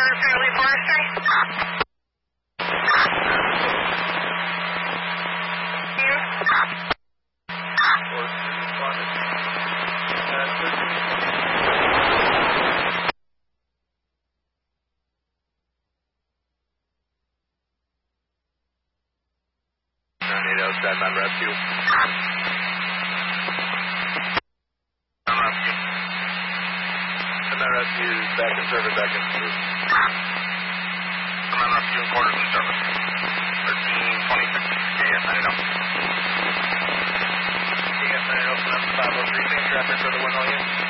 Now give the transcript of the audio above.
Fairleigh Forestry. Stand on rescue. On rescue. Stand on rescue, back in service, back in service. Stand on rescue, quarters in service. 1326, KS 90. KS 90, 503, same traffic for the 1 million.